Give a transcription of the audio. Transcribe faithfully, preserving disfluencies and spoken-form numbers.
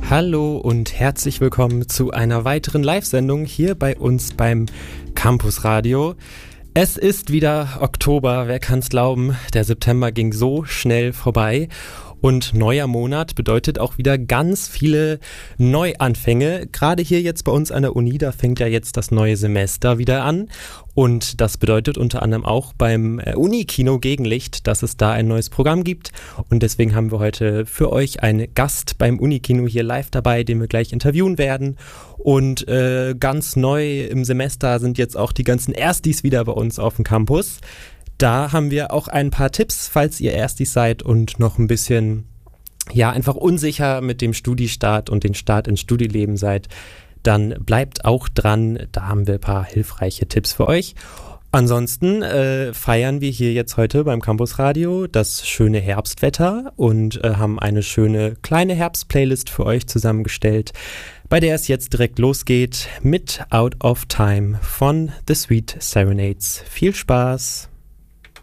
Hallo und herzlich willkommen zu einer weiteren Live-Sendung hier bei uns beim Campus Radio. Es ist wieder Oktober, wer kann's glauben, der September ging so schnell vorbei. Und neuer Monat bedeutet auch wieder ganz viele Neuanfänge. Gerade hier jetzt bei uns an der Uni, da fängt ja jetzt das neue Semester wieder an. Und das bedeutet unter anderem auch beim Uni-Kino Gegenlicht, dass es da ein neues Programm gibt. Und deswegen haben wir heute für euch einen Gast beim Uni-Kino hier live dabei, den wir gleich interviewen werden. Und äh, ganz neu im Semester sind jetzt auch die ganzen Erstis wieder bei uns auf dem Campus. Da haben wir auch ein paar Tipps, falls ihr Erstis seid und noch ein bisschen, ja, einfach unsicher mit dem Studiestart und den Start ins Studieleben seid, dann bleibt auch dran, da haben wir ein paar hilfreiche Tipps für euch. Ansonsten äh, feiern wir hier jetzt heute beim Campusradio das schöne Herbstwetter und äh, haben eine schöne kleine Herbstplaylist für euch zusammengestellt, bei der es jetzt direkt losgeht mit Out of Time von The Sweet Serenades. Viel Spaß!